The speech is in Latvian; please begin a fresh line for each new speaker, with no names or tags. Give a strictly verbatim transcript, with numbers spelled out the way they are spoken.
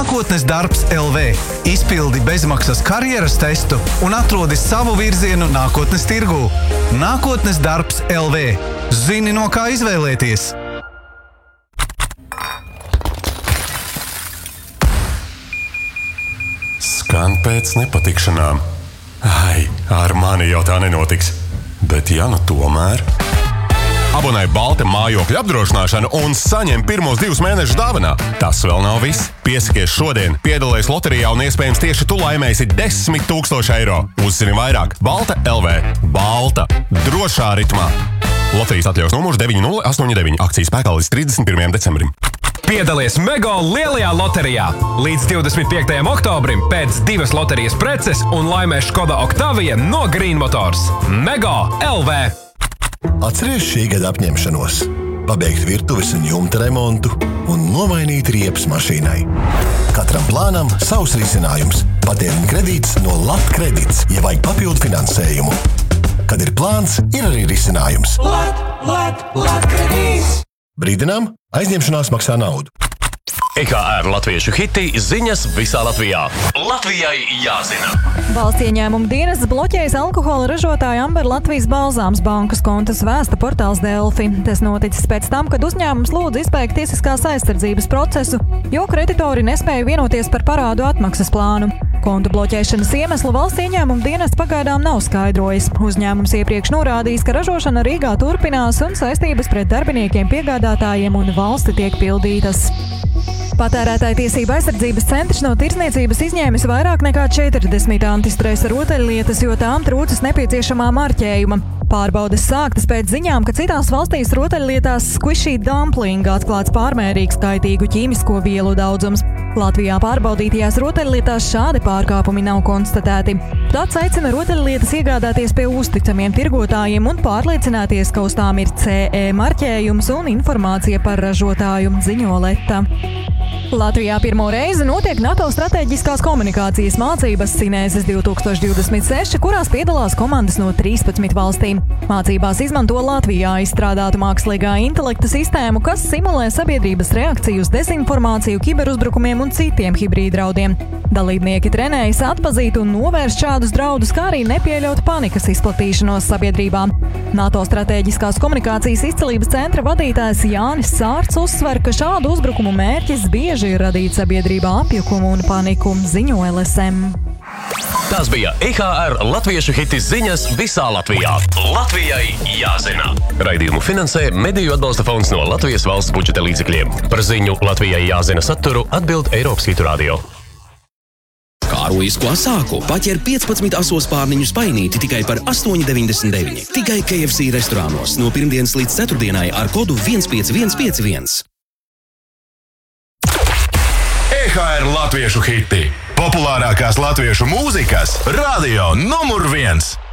Nākotnes darbs L V. Izpildi bezmaksas karjeras testu un atrodi savu virzienu nākotnes tirgū. Nākotnes darbs L V. Zini, no kā izvēlēties.
Skan pēc nepatikšanām. Ai, ar mani jau tā nenotiks. Bet ja nu tomēr... Abonē Balta mājokļa apdrošināšanu un saņem pirmos divus mēnešus dāvanā. Tas vēl nav viss. Piesakies šodien, piedalies loterijā un iespējams tieši tu laimēsi desmit tūkstoši eiro. Uzzini vairāk. Balta L V. Balta. Drošā ritmā. Loterijas atļaus numurs deviņi nulle astoņi deviņi. Akcijas spēkā līdz trīsdesmit pirmajam decembrim.
Piedalies Mego lielajā loterijā! Līdz divdesmit piektajam oktobrim pēc divas loterijas preces un laimē Škoda Octavia no Green Motors. Mego L V.
Atceries šī gada apņemšanos. Pabeigt virtuves un jumta remontu un nomainīt riepas mašīnai. Katram plānam savs risinājums. Patēriņa kredīts no Latkredits, ja vajag papildu finansējumu. Kad ir plāns, ir arī risinājums.
Lat, lat, Latkredīts!
Brīdinām, aizņemšanās maksā naudu.
E K R latviešu hiti ziņas visā Latvijā. Latvijai jāzina.
Valsts ieņēmuma dienests bloķējas alkohola ražotāja Amber Latvijas Balzāms bankas kontas, vēsta portāls Delfi. Tas noticis pēc tam, kad uzņēmums lūdza izbeigt tiesiskās aizsardzības procesu, jo kreditori nespēja vienoties par parādu atmaksas plānu. Kontu bloķēšanas iemeslu valsts ieņēmuma dienests pagaidām nav skaidrojis. Uzņēmums iepriekš norādījis, ka ražošana Rīgā turpinās un saistības pret darbiniekiem, piegādātājiem un valsti tiek pildītas. Patērētāju tiesību aizsardzības centrs no tirdzniecības izņēmis vairāk nekā četrdesmit antistresa rotaļlietas, jo tām trūcis nepieciešamā marķējuma. Pārbaudes sāktas pēc ziņām, ka citās valstīs rotaļlietās squishy dumpling atklāts pārmērīgs kaitīgu ķīmisko vielu daudzums. Latvijā pārbaudītajās rotaļlietās šādi pārkāpumi nav konstatēti. Tāds aicina rotaļlietas iegādāties pie uzticamiem tirgotājiem un pārliecināties, ka uz tām ir C E marķējums un informācija par ražotāju, ziņo Leta. Latvijā pirmo reizi notiek NATO strateģiskās komunikācijas mācības Sinēzes divi tūkstoši divdesmit seši, kurās piedalās komandas no trīspadsmit valstīm. Mācībās izmanto Latvijā izstrādātu mākslīgā intelekta sistēmu, kas simulē sabiedrības reakciju uz dezinformāciju, kiberuzbrukumiem un citiem hibrīdraudiem. Dalībnieki trenējas atpazīt un novērst šādus draudus, kā arī nepieļaut panikas izplatīšanos sabiedrībā. NATO strateģiskās komunikācijas izcelības centra vadītājs Jānis Sārts uzsver, ka šādu uzbrukumu mērķis bieži ir radīt sabiedrībā apjukumu un paniku, ziņo L S M.
Tas bija E K R latviešu hiti ziņas visā Latvijā. Latvijai jāzina. Raidījumu finansē Mediju atbalsta fonds no Latvijas valsts budžeta līdzekļiem. Par ziņu Latvijai jāzina saturu atbild Eiropas Hitu radio.
Kārojas, ko sāku, paķer piecpadsmit asos pārniņu spainīti tikai par astoņi deviņdesmit deviņi. Tikai K F C restorānos no pirmdienas līdz ceturtdienai ar kodu viens pieci viens pieci viens.
E K R latviešu hiti. Populārākās latviešu mūzikas radio numur viens.